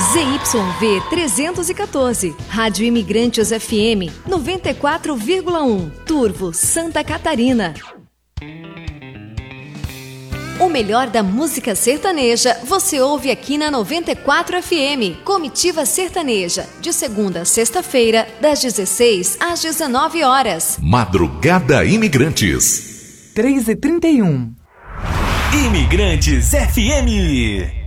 ZYV 314, Rádio Imigrantes FM 94,1, Turvo, Santa Catarina. O melhor da música sertaneja você ouve aqui na 94 FM, Comitiva Sertaneja, de segunda a sexta-feira, das 16 às 19 horas. Madrugada Imigrantes. 3h31. Imigrantes FM.